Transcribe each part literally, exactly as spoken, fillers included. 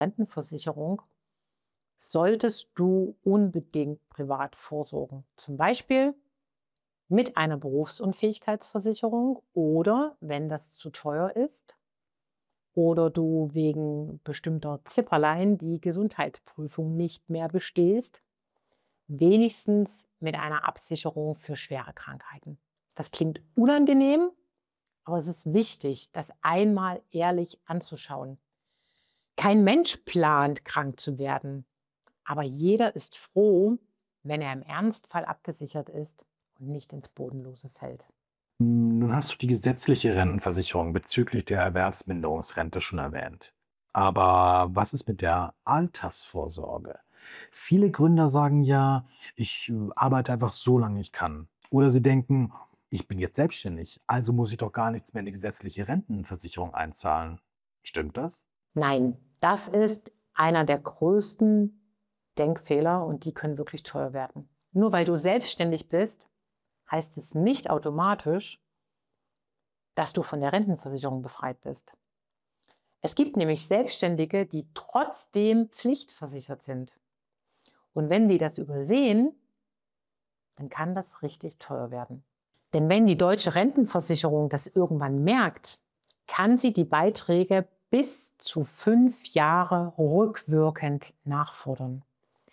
Rentenversicherung solltest du unbedingt privat vorsorgen. Zum Beispiel mit einer Berufsunfähigkeitsversicherung oder, wenn das zu teuer ist, oder du wegen bestimmter Zipperlein die Gesundheitsprüfung nicht mehr bestehst, wenigstens mit einer Absicherung für schwere Krankheiten. Das klingt unangenehm, aber es ist wichtig, das einmal ehrlich anzuschauen. Kein Mensch plant, krank zu werden, aber jeder ist froh, wenn er im Ernstfall abgesichert ist und nicht ins Bodenlose fällt. Nun hast du die gesetzliche Rentenversicherung bezüglich der Erwerbsminderungsrente schon erwähnt. Aber was ist mit der Altersvorsorge? Viele Gründer sagen ja, ich äh, arbeite einfach so lange ich kann. Oder sie denken, ich bin jetzt selbstständig, also muss ich doch gar nichts mehr in die gesetzliche Rentenversicherung einzahlen. Stimmt das? Nein, das ist einer der größten Denkfehler und die können wirklich teuer werden. Nur weil du selbstständig bist, heißt es nicht automatisch, dass du von der Rentenversicherung befreit bist. Es gibt nämlich Selbstständige, die trotzdem pflichtversichert sind. Und wenn die das übersehen, dann kann das richtig teuer werden. Denn wenn die deutsche Rentenversicherung das irgendwann merkt, kann sie die Beiträge bis zu fünf Jahre rückwirkend nachfordern.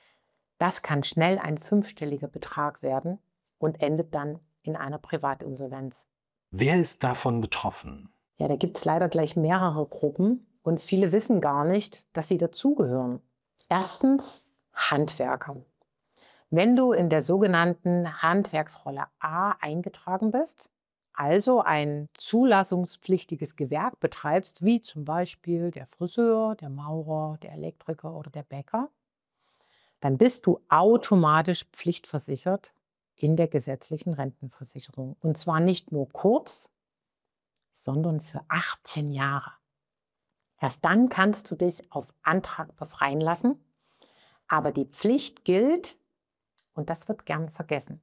Das kann schnell ein fünfstelliger Betrag werden und endet dann in einer Privatinsolvenz. Wer ist davon betroffen? Ja, da gibt es leider gleich mehrere Gruppen und viele wissen gar nicht, dass sie dazugehören. Erstens Handwerker. Wenn du in der sogenannten Handwerksrolle A eingetragen bist, also ein zulassungspflichtiges Gewerk betreibst, wie zum Beispiel der Friseur, der Maurer, der Elektriker oder der Bäcker, dann bist du automatisch pflichtversichert in der gesetzlichen Rentenversicherung. Und zwar nicht nur kurz, sondern für achtzehn Jahre. Erst dann kannst du dich auf Antrag befreien lassen, aber die Pflicht gilt und das wird gern vergessen.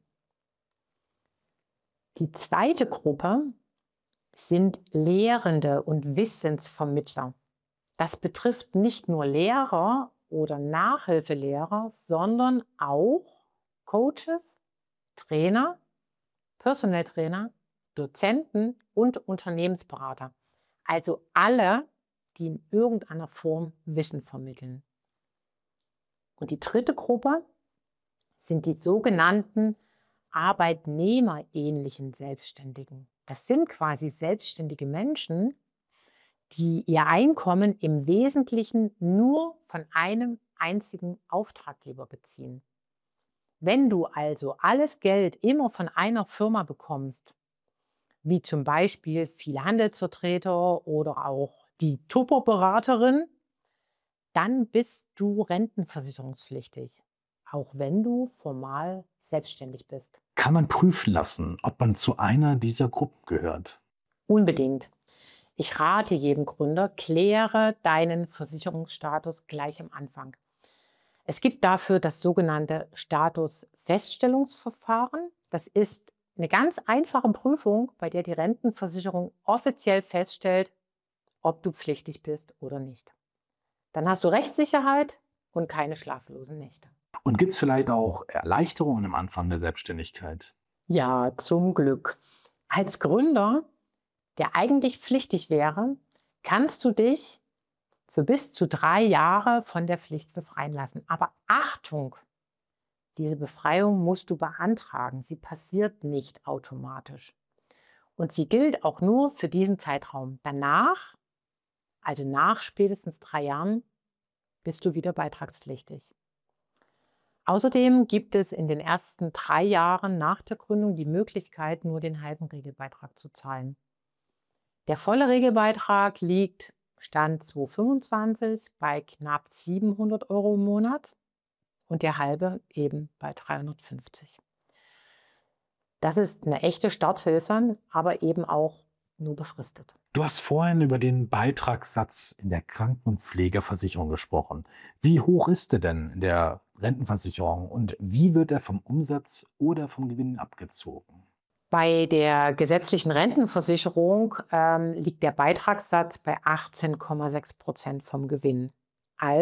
Die zweite Gruppe sind Lehrende und Wissensvermittler. Das betrifft nicht nur Lehrer oder Nachhilfelehrer, sondern auch Coaches, Trainer, Personal Trainer, Dozenten und Unternehmensberater. Also alle, die in irgendeiner Form Wissen vermitteln. Und die dritte Gruppe sind die sogenannten arbeitnehmerähnlichen Selbstständigen. Das sind quasi selbstständige Menschen, die ihr Einkommen im Wesentlichen nur von einem einzigen Auftraggeber beziehen. Wenn du also alles Geld immer von einer Firma bekommst, wie zum Beispiel viele Handelsvertreter oder auch die Tupper-Beraterin, dann bist du rentenversicherungspflichtig, auch wenn du formal selbstständig bist. Kann man prüfen lassen, ob man zu einer dieser Gruppen gehört? Unbedingt. Ich rate jedem Gründer, kläre deinen Versicherungsstatus gleich am Anfang. Es gibt dafür das sogenannte Statusfeststellungsverfahren. Das ist eine ganz einfache Prüfung, bei der die Rentenversicherung offiziell feststellt, ob du pflichtig bist oder nicht. Dann hast du Rechtssicherheit und keine schlaflosen Nächte. Und gibt es vielleicht auch Erleichterungen am Anfang der Selbstständigkeit? Ja, zum Glück. Als Gründer, der eigentlich pflichtig wäre, kannst du dich für bis zu drei Jahre von der Pflicht befreien lassen. Aber Achtung, diese Befreiung musst du beantragen. Sie passiert nicht automatisch. Und sie gilt auch nur für diesen Zeitraum. Danach, also nach spätestens drei Jahren, bist du wieder beitragspflichtig. Außerdem gibt es in den ersten drei Jahren nach der Gründung die Möglichkeit, nur den halben Regelbeitrag zu zahlen. Der volle Regelbeitrag liegt Stand zweitausendfünfundzwanzig bei knapp siebenhundert Euro im Monat und der halbe eben bei dreihundertfünfzig. Das ist eine echte Starthilfe, aber eben auch nur befristet. Du hast vorhin über den Beitragssatz in der Krankenpflegeversicherung gesprochen. Wie hoch ist der denn in der Rentenversicherung und wie wird er vom Umsatz oder vom Gewinn abgezogen? Bei der gesetzlichen Rentenversicherung ähm, liegt der Beitragssatz bei achtzehn Komma sechs Prozent vom Gewinn.